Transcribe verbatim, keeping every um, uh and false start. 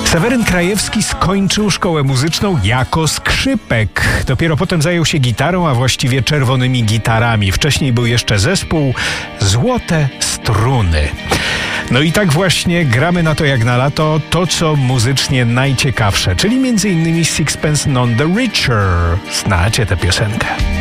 Seweryn Krajewski skończył szkołę muzyczną jako skrzypek. Dopiero potem zajął się gitarą, a właściwie czerwonymi gitarami. Wcześniej był jeszcze zespół Złote Struny. No i tak właśnie gramy na to jak na lato to, co muzycznie najciekawsze, czyli między innymi Sixpence None the Richer. Znacie tę piosenkę.